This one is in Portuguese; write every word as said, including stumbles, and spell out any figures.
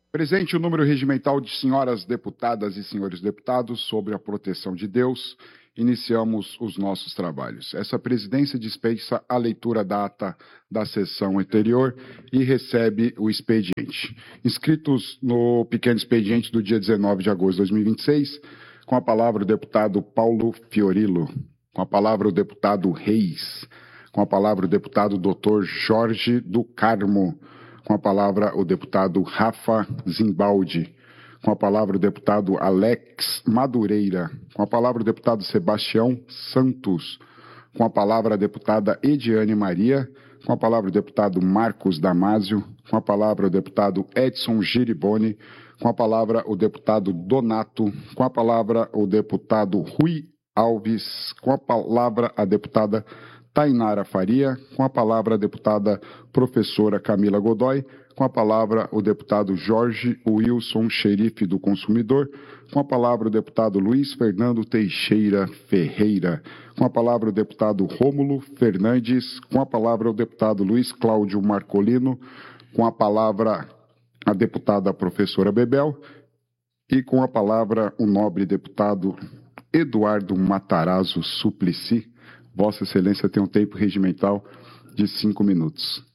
Presente o número regimental de senhoras deputadas e senhores deputados, sobre a proteção de Deus, iniciamos os nossos trabalhos. Essa presidência dispensa a leitura da ata da sessão anterior e recebe o expediente. Inscritos no pequeno expediente do dia dezenove de agosto de dois mil e vinte e seis, com a palavra o deputado Paulo Fiorillo, com a palavra o deputado Reis, com a palavra o deputado doutor Jorge do Carmo, com a palavra o deputado Rafa Zimbaldi, com a palavra o deputado Alex Madureira, com a palavra o deputado Sebastião Santos, com a palavra a deputada Ediane Maria, com a palavra o deputado Marcos Damásio, com a palavra o deputado Edson Giriboni, com a palavra o deputado Donato, com a palavra o deputado Rui Alves, com a palavra a deputada Tainara Faria, com a palavra a deputada professora Camila Godoy, com a palavra o deputado Jorge Wilson, xerife do consumidor, com a palavra o deputado Luiz Fernando Teixeira Ferreira, com a palavra o deputado Rômulo Fernandes, com a palavra o deputado Luiz Cláudio Marcolino, com a palavra a deputada professora Bebel e com a palavra o nobre deputado Eduardo Matarazzo Suplicy. Vossa Excelência tem um tempo regimental de cinco minutos.